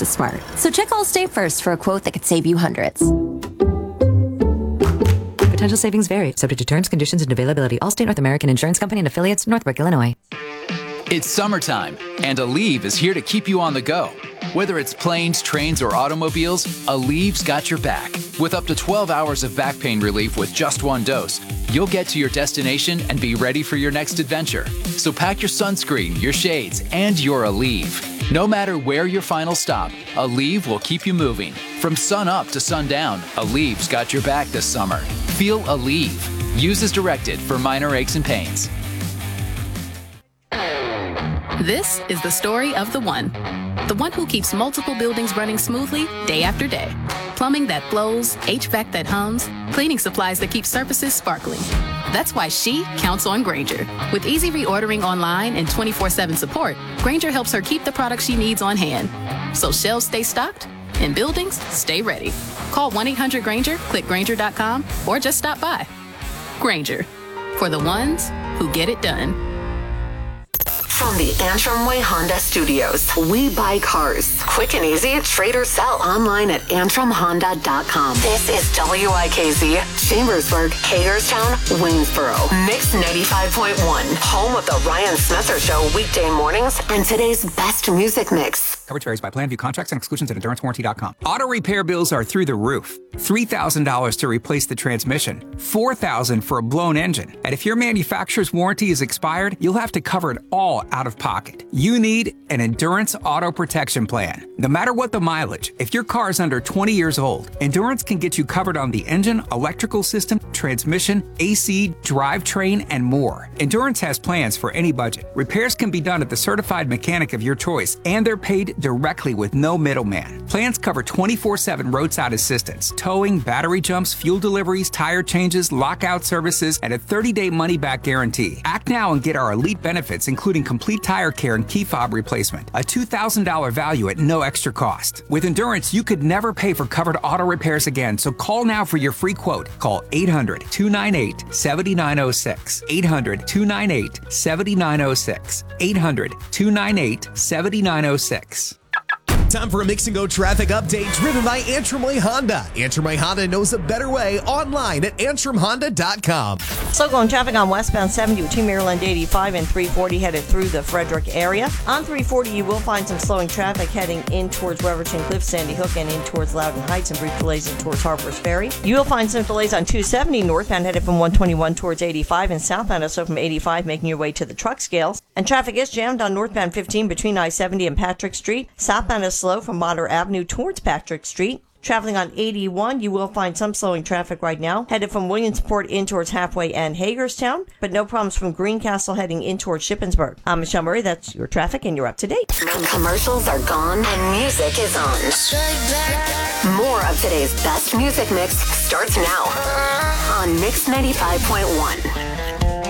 just as smart. So check Allstate first for a quote that could save you hundreds. Potential savings vary, subject to terms, conditions, and availability. Allstate North American Insurance Company and affiliates, Northbrook, Illinois. It's summertime, and Aleve is here to keep you on the go. Whether it's planes, trains, or automobiles, Aleve's got your back. With up to 12 hours of back pain relief with just one dose, you'll get to your destination and be ready for your next adventure. So pack your sunscreen, your shades, and your Aleve. No matter where your final stop, Aleve will keep you moving. From sun up to sundown, Aleve's got your back this summer. Feel Aleve. Use as directed for minor aches and pains. This is the story of the one who keeps multiple buildings running smoothly day after day. Plumbing that flows, HVAC that hums, cleaning supplies that keep surfaces sparkling. That's why she counts on Grainger. With easy reordering online and 24/7 support, Grainger helps her keep the products she needs on hand. So shelves stay stocked and buildings stay ready. Call 1-800-GRAINGER, click Grainger.com, or just stop by. Grainger, for the ones who get it done. From the Antrim Way Honda Studios, we buy cars. Quick and easy, trade or sell. Online at AntrimHonda.com. This is WIKZ, Chambersburg, Hagerstown, Waynesboro. Mix 95.1, home of the Ryan Smesser Show weekday mornings and today's best music mix. Coverage varies by plan, view contracts and exclusions at EnduranceWarranty.com. Auto repair bills are through the roof. $3,000 to replace the transmission, $4,000 for a blown engine. And if your manufacturer's warranty is expired, you'll have to cover it all out of pocket. You need an Endurance Auto Protection Plan. No matter what the mileage, if your car is under 20 years old, Endurance can get you covered on the engine, electrical system, transmission, AC, drivetrain, and more. Endurance has plans for any budget. Repairs can be done at the certified mechanic of your choice, and they're paid directly with no middleman. Plans cover 24/7 roadside assistance, towing, battery jumps, fuel deliveries, tire changes, lockout services, and a 30-day money-back guarantee. Act now and get our elite benefits, including complete tire care and key fob replacement. A $2,000 value at no extra cost. With Endurance, you could never pay for covered auto repairs again, so call now for your free quote. Call 800-298-7906. 800-298-7906. 800-298-7906. Time for a Mix and Go traffic update driven by Antrim Way Honda. Antrim Way Honda knows a better way online at AntrimHonda.com. Slow going traffic on westbound 70 between Maryland 85 and 340 headed through the Frederick area. On 340, you will find some slowing traffic heading in towards Weverton Cliff, Sandy Hook, and in towards Loudon Heights, and brief delays in towards Harper's Ferry. You will find some delays on 270 northbound headed from 121 towards 85 and southbound also from 85 making your way to the truck scales. And traffic is jammed on northbound 15 between I-70 and Patrick Street. Southbound is slow from Mater Avenue towards Patrick Street. Traveling on 81, you will find some slowing traffic right now, headed from Williamsport in towards Halfway and Hagerstown, but no problems from Greencastle heading in towards Shippensburg. I'm Michelle Murray, that's your traffic, and you're up to date. Commercials are gone and music is on. More of today's best music mix starts now on Mix 95.1.